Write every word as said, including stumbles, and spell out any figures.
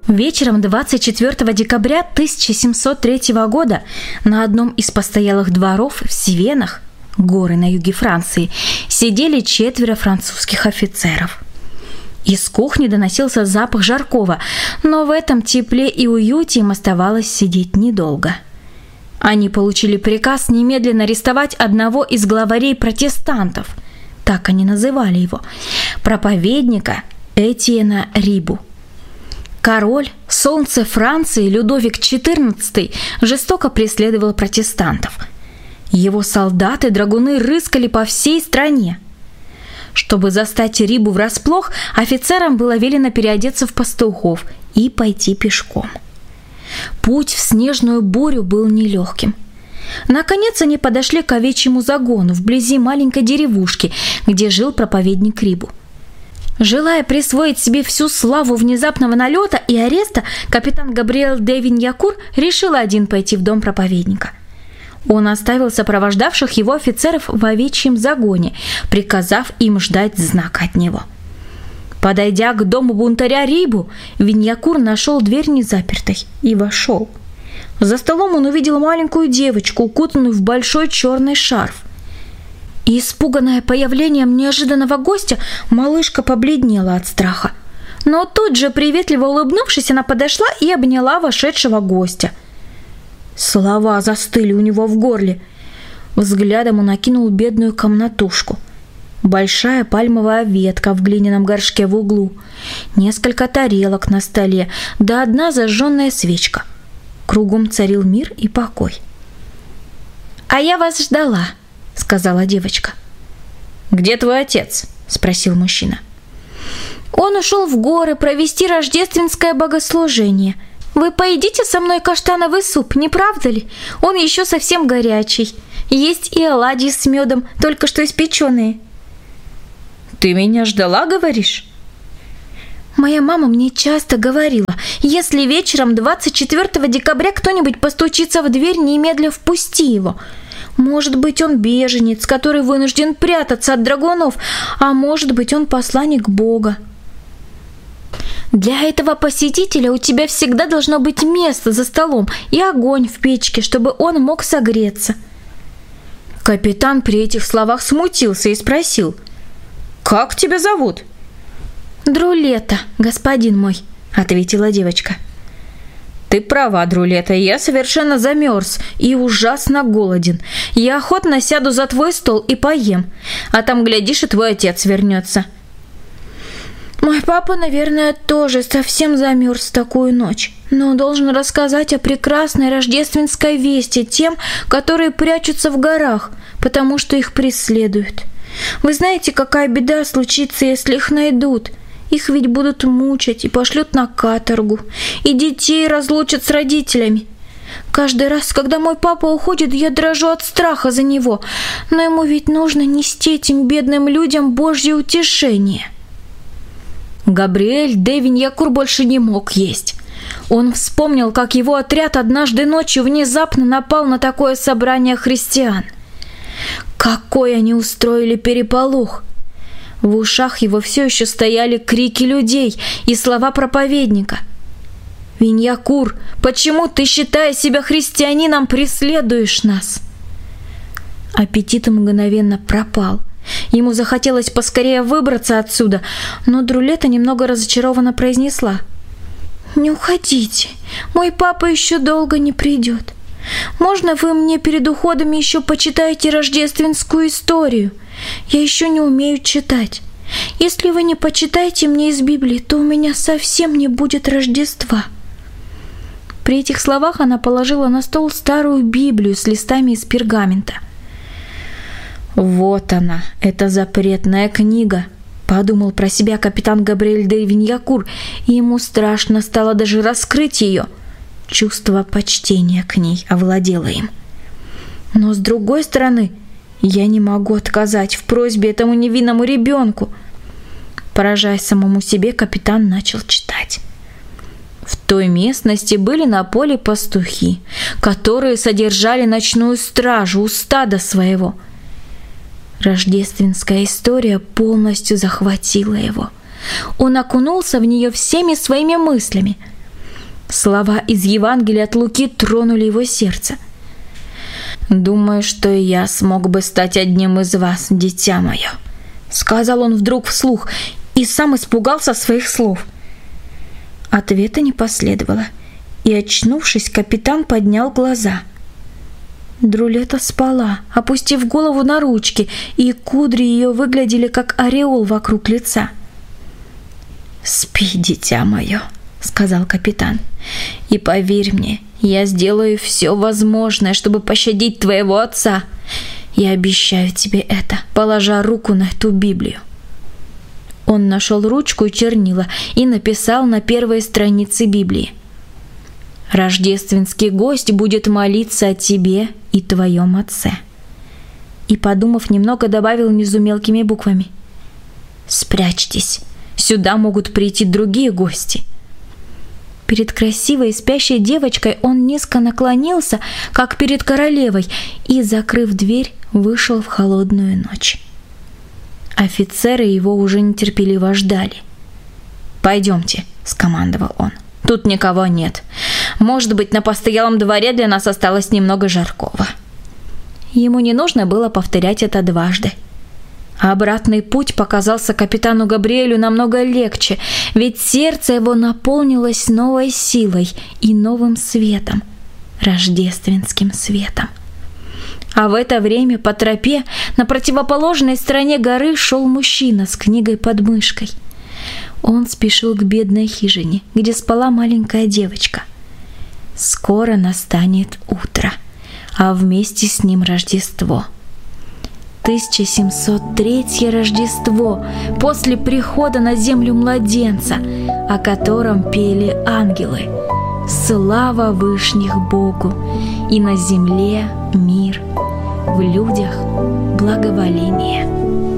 Вечером двадцать четвёртого декабря тысяча семьсот третьего года на одном из постоялых дворов в Севенах, горы на юге Франции, сидели четверо французских офицеров. Из кухни доносился запах жаркого, но в этом тепле и уюте им оставалось сидеть недолго. Они получили приказ немедленно арестовать одного из главарей протестантов, так они называли его, проповедника Этьена Рибу. Король, солнце Франции Людовик четырнадцатый жестоко преследовал протестантов. Его солдаты, драгуны рыскали по всей стране. Чтобы застать Рибу врасплох, офицерам было велено переодеться в пастухов и пойти пешком. Путь в снежную бурю был нелегким. Наконец они подошли к овечьему загону вблизи маленькой деревушки, где жил проповедник Рибу. Желая присвоить себе всю славу внезапного налета и ареста, капитан Габриэль де Виньякур решил один пойти в дом проповедника. Он оставил сопровождавших его офицеров в овечьем загоне, приказав им ждать знака от него. Подойдя к дому бунтаря Рибу, Виньякур нашел дверь незапертой и вошел. За столом он увидел маленькую девочку, укутанную в большой черный шарф. И, испуганная появлением неожиданного гостя, малышка побледнела от страха. Но тут же, приветливо улыбнувшись, она подошла и обняла вошедшего гостя. Слова застыли у него в горле. Взглядом он окинул бедную комнатушку. Большая пальмовая ветка в глиняном горшке в углу, несколько тарелок на столе, да одна зажженная свечка. Кругом царил мир и покой. «А я вас ждала», — сказала девочка. «Где твой отец?» — спросил мужчина. «Он ушел в горы провести рождественское богослужение. Вы поедите со мной каштановый суп, не правда ли? Он еще совсем горячий. Есть и оладьи с медом, только что испеченные». «Ты меня ждала, говоришь?» Моя мама мне часто говорила, если вечером двадцать четвёртого декабря кто-нибудь постучится в дверь, немедля впусти его. Может быть, он беженец, который вынужден прятаться от драгунов, а может быть, он посланник Бога. Для этого посетителя у тебя всегда должно быть место за столом и огонь в печке, чтобы он мог согреться». Капитан при этих словах смутился и спросил: «Как тебя зовут?» «Друлета, господин мой», — ответила девочка. «Ты права, Друлета, я совершенно замерз и ужасно голоден. Я охотно сяду за твой стол и поем, а там, глядишь, и твой отец вернется». «Мой папа, наверное, тоже совсем замерз в такую ночь, но должен рассказать о прекрасной рождественской вести тем, которые прячутся в горах, потому что их преследуют. Вы знаете, какая беда случится, если их найдут? Их ведь будут мучать и пошлют на каторгу, и детей разлучат с родителями. Каждый раз, когда мой папа уходит, я дрожу от страха за него, но ему ведь нужно нести этим бедным людям Божье утешение». Габриэль де Виньякур больше не мог есть. Он вспомнил, как его отряд однажды ночью внезапно напал на такое собрание христиан. Какой они устроили переполох! В ушах его все еще стояли крики людей и слова проповедника. «Виньякур, почему ты, считая себя христианином, преследуешь нас?» Аппетит мгновенно пропал. Ему захотелось поскорее выбраться отсюда, но Друлета немного разочарованно произнесла: «Не уходите, мой папа еще долго не придет. Можно вы мне перед уходом еще почитаете рождественскую историю? Я еще не умею читать. Если вы не почитаете мне из Библии, то у меня совсем не будет Рождества». При этих словах она положила на стол старую Библию с листами из пергамента. «Вот она, эта запретная книга», — подумал про себя капитан Габриэль де Виньякур, и ему страшно стало даже раскрыть ее. Чувство почтения к ней овладело им. Но с другой стороны, я не могу отказать в просьбе этому невинному ребенку. Поражаясь самому себе, капитан начал читать. В той местности были на поле пастухи, которые содержали ночную стражу у стада своего. Рождественская история полностью захватила его. Он окунулся в нее всеми своими мыслями. Слова из Евангелия от Луки тронули его сердце. «Думаю, что и я смог бы стать одним из вас, дитя мое», — сказал он вдруг вслух и сам испугался своих слов. Ответа не последовало, и, очнувшись, капитан поднял глаза. Друлета спала, опустив голову на ручки, и кудри ее выглядели как ореол вокруг лица. «Спи, дитя мое», — сказал капитан, — «и поверь мне, я сделаю все возможное, чтобы пощадить твоего отца. Я обещаю тебе это, положа руку на эту Библию». Он нашел ручку и чернила и написал на первой странице Библии: «Рождественский гость будет молиться о тебе и твоем отце». И, подумав немного, добавил внизу мелкими буквами: «Спрячьтесь, сюда могут прийти другие гости». Перед красивой спящей девочкой он низко наклонился, как перед королевой, и, закрыв дверь, вышел в холодную ночь. Офицеры его уже нетерпеливо ждали. «Пойдемте», — скомандовал он. «Тут никого нет. Может быть, на постоялом дворе для нас осталось немного жаркого». Ему не нужно было повторять это дважды. Обратный путь показался капитану Габриэлю намного легче, ведь сердце его наполнилось новой силой и новым светом, рождественским светом. А в это время по тропе на противоположной стороне горы шел мужчина с книгой под мышкой. Он спешил к бедной хижине, где спала маленькая девочка. Скоро настанет утро, а вместе с ним Рождество. тысяча семьсот третье Рождество, после прихода на землю младенца, о котором пели ангелы. Слава вышних Богу, и на земле мир, в людях благоволение.